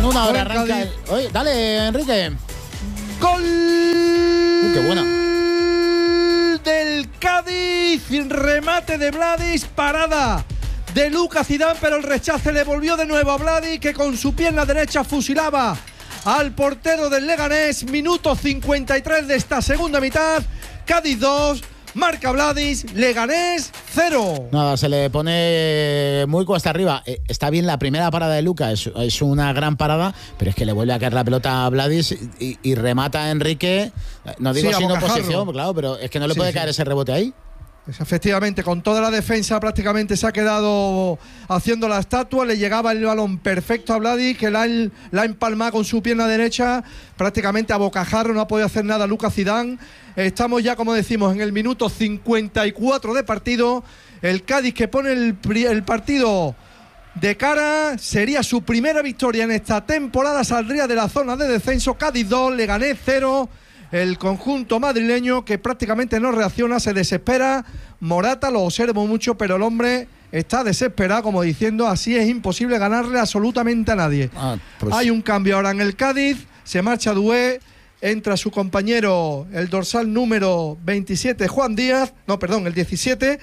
En una hora arranca. Oye, dale, Enrique. ¡Gol! ¡Qué buena! Del Cádiz, remate de Vladis, parada de Lucas Zidane, pero el rechace le volvió de nuevo a Vladis, que con su pierna derecha fusilaba al portero del Leganés. Minuto 53 de esta segunda mitad. Cádiz 2, marca Vladis, Leganés 0. Nada, se le pone muy cuesta arriba. Está bien la primera parada de Lucas, es una gran parada, pero es que le vuelve a caer la pelota a Vladis y remata a Enrique. No digo sin oposición, claro, pero es que no le puede caer ese rebote ahí. Efectivamente, con toda la defensa prácticamente se ha quedado haciendo la estatua. Le llegaba el balón perfecto a Vladis, que la ha empalmado con su pierna derecha prácticamente a bocajarro. No ha podido hacer nada Lucas Zidane. Estamos ya, como decimos, en el minuto 54 de partido. El Cádiz, que pone el partido de cara, sería su primera victoria en esta temporada. Saldría de la zona de descenso. Cádiz 2, Leganés 0. El conjunto madrileño, que prácticamente no reacciona, se desespera. Morata lo observo mucho, pero el hombre está desesperado, como diciendo, así es imposible ganarle absolutamente a nadie. Hay un cambio ahora en el Cádiz. Se marcha Doué, entra su compañero, el dorsal número 27, Juan Díaz. No, perdón, el 17,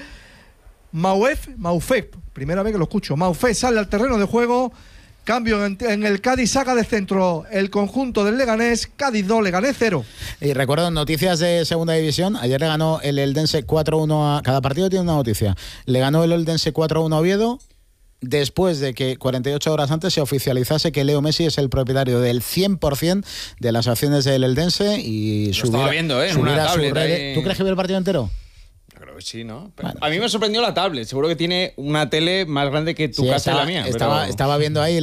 Maufé, primera vez que lo escucho. Maufé sale al terreno de juego. Cambio en el Cádiz, saca de centro el conjunto del Leganés. Cádiz 2, Leganés 0. Y recuerdo noticias de segunda división. Ayer le ganó el Eldense 4-1 a... Cada partido tiene una noticia. Le ganó el Eldense 4-1 a Oviedo, después de que 48 horas antes se oficializase que Leo Messi es el propietario del 100% de las acciones del Eldense y estaba viendo, en una tablet. ¿Tú crees que vio el partido entero? Creo que sí, ¿no? Bueno, a mí me sorprendió la tablet. Seguro que tiene una tele más grande que tu casa y la mía. Estaba viendo ahí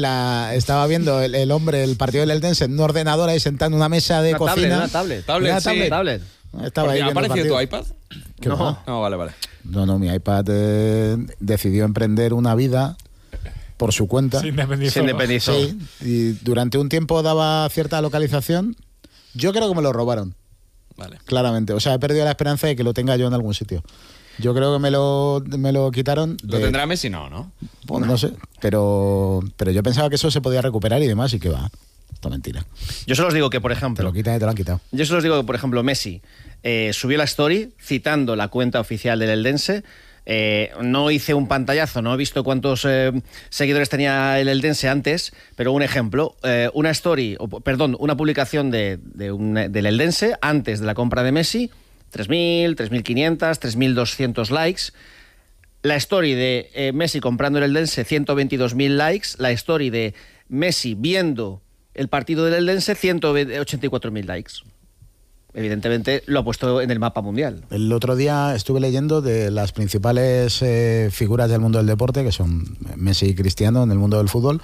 el hombre, el partido del Eldense en un ordenador ahí sentado en una mesa de cocina. Una tablet. Estaba ahí ¿Ha aparecido tu iPad? No, vale. No, mi iPad decidió emprender una vida por su cuenta. Se independizó. Sí, y durante un tiempo daba cierta localización. Yo creo que me lo robaron. Vale. Claramente. O sea, he perdido la esperanza de que lo tenga yo en algún sitio. Yo creo que me lo quitaron. ¿Lo tendrá Messi? No. Pues no sé. Pero yo pensaba que eso se podía recuperar y demás, y que va. Esto es mentira. Yo solo os digo que, por ejemplo... Te lo quitan y te lo han quitado. Yo solo os digo que, por ejemplo, Messi subió la story citando la cuenta oficial del Eldense. No hice un pantallazo, no he visto cuántos seguidores tenía el Eldense antes, pero un ejemplo, una publicación del Eldense antes de la compra de Messi, 3.000, 3.500, 3.200 likes. La story de Messi comprando el Eldense, 122.000 likes. La story de Messi viendo el partido del Eldense, 184.000 likes. Evidentemente lo ha puesto en el mapa mundial. El otro día estuve leyendo de las principales figuras del mundo del deporte, que son Messi y Cristiano en el mundo del fútbol,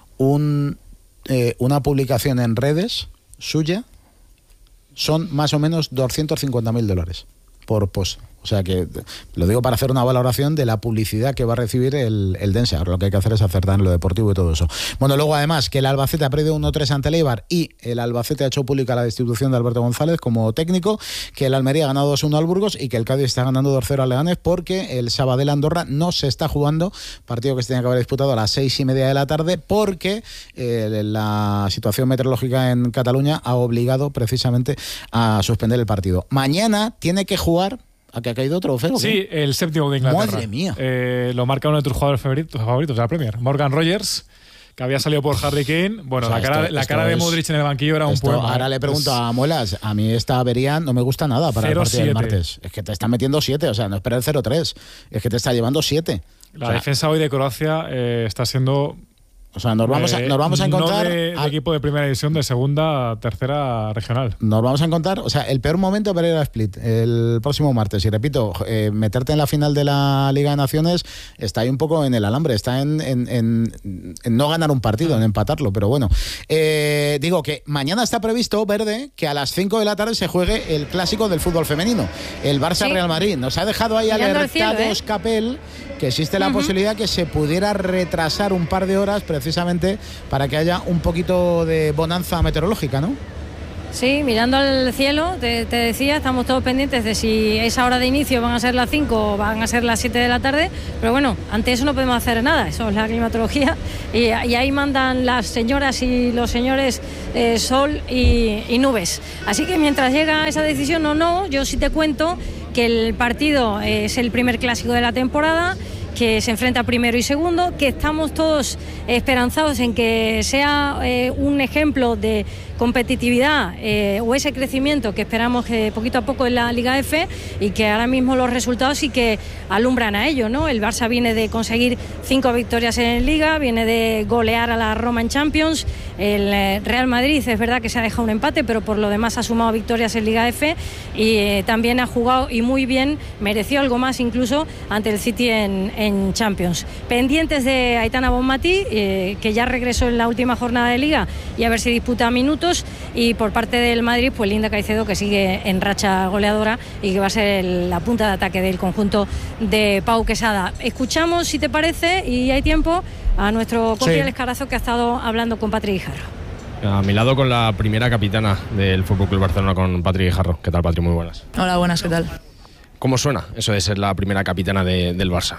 una publicación en redes suya son más o menos $250.000 por post. O sea que lo digo para hacer una valoración de la publicidad que va a recibir el Eldense. Ahora lo que hay que hacer es acertar en lo deportivo y todo eso. Bueno, luego además que el Albacete ha perdido 1-3 ante el Eibar y el Albacete ha hecho pública la destitución de Alberto González como técnico, que el Almería ha ganado 2-1 al Burgos y que el Cádiz está ganando 2-0 al Leganés porque el Sabadell Andorra no se está jugando, partido que se tenía que haber disputado a las 6:30 de la tarde porque la situación meteorológica en Cataluña ha obligado precisamente a suspender el partido. Mañana tiene que jugar... ¿A que ha caído otro feo? Sí, el séptimo de Inglaterra. Madre mía. Lo marca uno de tus jugadores favoritos de la Premier, Morgan Rogers, que había salido por Harry Kane. Bueno, o sea, la cara de Modric en el banquillo era un poema. Ahora le pregunto a Muelas, a mí esta avería no me gusta nada para el partido del martes. Es que te está metiendo 7, o sea, no espera el 0-3. Es que te está llevando 7. La defensa hoy de Croacia está siendo... O sea, nos vamos a encontrar... No de equipo de primera división, de segunda, tercera regional. Nos vamos a encontrar... O sea, el peor momento para ir a Split el próximo martes. Y repito, meterte en la final de la Liga de Naciones está ahí un poco en el alambre. Está en no ganar un partido, en empatarlo. Pero bueno. Digo que mañana está previsto, Verde, que a las 5 de la tarde se juegue el clásico del fútbol femenino. El Barça-Real Madrid. Nos ha dejado ahí alertados Capel que existe la posibilidad que se pudiera retrasar un par de horas precisamente para que haya un poquito de bonanza meteorológica, ¿no? Sí, mirando al cielo, te decía, estamos todos pendientes de si esa hora de inicio van a ser las 5 o van a ser las 7 de la tarde, pero bueno, ante eso no podemos hacer nada, eso es la climatología, y ahí mandan las señoras y los señores sol y nubes. Así que mientras llega esa decisión o no, yo sí te cuento que el partido es el primer clásico de la temporada, que se enfrenta primero y segundo, que estamos todos esperanzados en que sea un ejemplo de competitividad o ese crecimiento que esperamos que poquito a poco en la Liga F, y que ahora mismo los resultados sí que alumbran a ello, ¿no? El Barça viene de conseguir 5 victorias en Liga, viene de golear a la Roma en Champions, el Real Madrid es verdad que se ha dejado un empate, pero por lo demás ha sumado victorias en Liga F, y también ha jugado y muy bien, mereció algo más incluso ante el City en Champions. Pendientes de Aitana Bonmatí, que ya regresó en la última jornada de Liga, y a ver si disputa minutos. Y por parte del Madrid, pues Linda Caicedo, que sigue en racha goleadora y que va a ser la punta de ataque del conjunto de Pau Quesada. Escuchamos, si te parece, y hay tiempo, a nuestro compañero El Escarazo, que ha estado hablando con Patri Guijarro. A mi lado con la primera capitana del FC Barcelona, con Patri Guijarro. ¿Qué tal, Patri? Muy buenas. Hola, buenas, ¿qué tal? ¿Cómo suena eso de ser la primera capitana del Barça?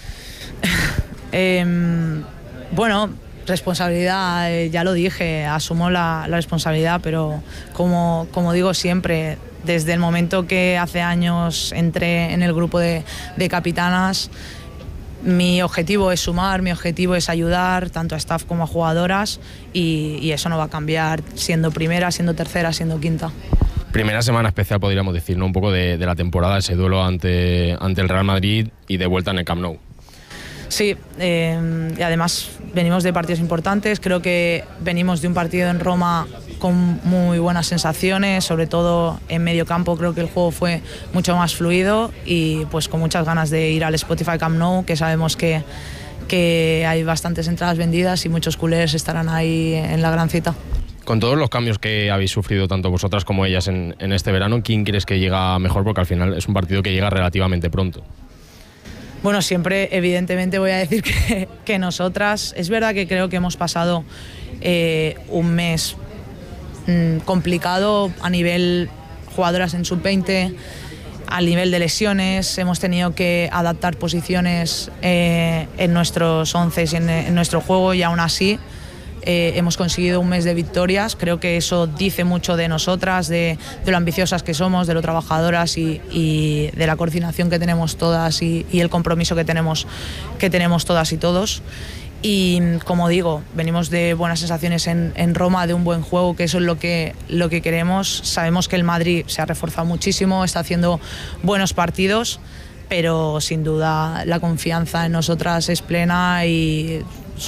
Bueno, responsabilidad, ya lo dije, asumo la responsabilidad, pero como digo siempre, desde el momento que hace años entré en el grupo de capitanas, mi objetivo es sumar, mi objetivo es ayudar tanto a staff como a jugadoras, y eso no va a cambiar siendo primera, siendo tercera, siendo quinta. Primera semana especial, podríamos decir, ¿no? Un poco de la temporada, ese duelo ante el Real Madrid y de vuelta en el Camp Nou. Sí, y además venimos de partidos importantes, creo que venimos de un partido en Roma con muy buenas sensaciones, sobre todo en medio campo creo que el juego fue mucho más fluido, y pues con muchas ganas de ir al Spotify Camp Nou, que sabemos que hay bastantes entradas vendidas y muchos culés estarán ahí en la gran cita. Con todos los cambios que habéis sufrido tanto vosotras como ellas en este verano, ¿quién crees que llega mejor? Porque al final es un partido que llega relativamente pronto. Bueno, siempre evidentemente voy a decir que nosotras. Es verdad que creo que hemos pasado un mes complicado a nivel jugadoras en sub-20, al nivel de lesiones. Hemos tenido que adaptar posiciones en nuestros 11 y en nuestro juego, y aún así hemos conseguido un mes de victorias. Creo que eso dice mucho de nosotras, de lo ambiciosas que somos, de lo trabajadoras y de la coordinación que tenemos todas y el compromiso que tenemos todas y todos. Y como digo, venimos de buenas sensaciones en Roma, de un buen juego, que eso es lo que queremos. Sabemos que el Madrid se ha reforzado muchísimo, está haciendo buenos partidos, pero sin duda la confianza en nosotras es plena, y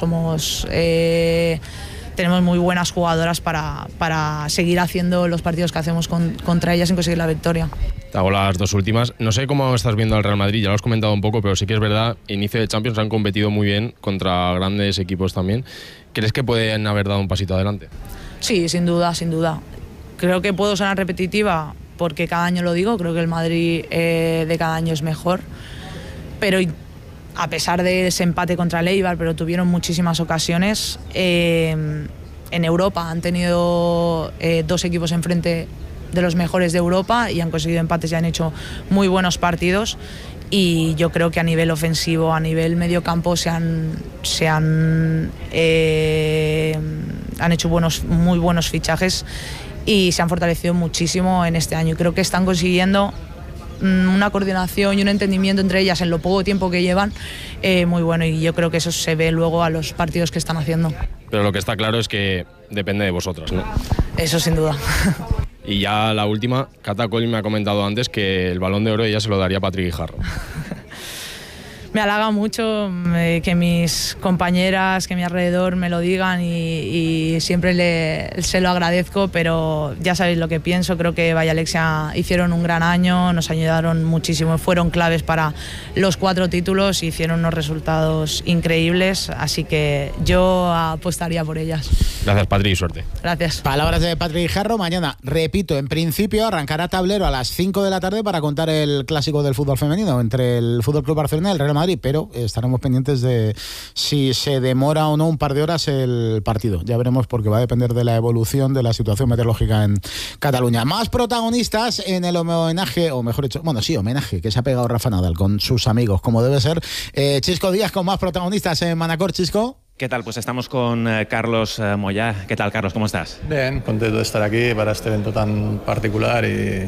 tenemos muy buenas jugadoras para seguir haciendo los partidos que hacemos contra ellas sin conseguir la victoria. Te hago las dos últimas. No sé cómo estás viendo al Real Madrid, ya lo has comentado un poco, pero sí que es verdad, inicio de Champions han competido muy bien contra grandes equipos también. ¿Crees que pueden haber dado un pasito adelante? Sí, sin duda, sin duda. Creo que puedo sonar repetitiva porque cada año lo digo, creo que el Madrid de cada año es mejor, pero a pesar de ese empate contra el Eibar, pero tuvieron muchísimas ocasiones. En Europa han tenido 2 equipos enfrente de los mejores de Europa y han conseguido empates y han hecho muy buenos partidos, y yo creo que a nivel ofensivo, a nivel mediocampo han hecho muy buenos fichajes y se han fortalecido muchísimo en este año. Creo que están consiguiendo una coordinación y un entendimiento entre ellas en lo poco tiempo que llevan muy bueno, y yo creo que eso se ve luego a los partidos que están haciendo. Pero lo que está claro es que depende de vosotras, ¿no? Eso sin duda. Y ya la última, Cata Coll me ha comentado antes que el Balón de Oro ella se lo daría a Patri Guijarro. Me halaga mucho que mis compañeras, que mi alrededor me lo digan, y siempre se lo agradezco, pero ya sabéis lo que pienso. Creo que Vaya Alexia hicieron un gran año, nos ayudaron muchísimo, fueron claves para los 4 títulos, hicieron unos resultados increíbles, así que yo apostaría por ellas. Gracias, Patri, y suerte. Gracias. Palabras de Patri Guijarro. Mañana, repito, en principio arrancará tablero a las 5 de la tarde para contar el clásico del fútbol femenino entre el FC Barcelona y el Real Madrid. Madrid, pero estaremos pendientes de si se demora o no un par de horas el partido. Ya veremos, porque va a depender de la evolución de la situación meteorológica en Cataluña. Más protagonistas en el homenaje, o mejor dicho, homenaje que se ha pegado Rafa Nadal con sus amigos, como debe ser. Chisco Díaz con más protagonistas en Manacor. Chisco. ¿Qué tal? Pues estamos con Carlos Moyá. ¿Qué tal, Carlos? ¿Cómo estás? Bien, contento de estar aquí para este evento tan particular y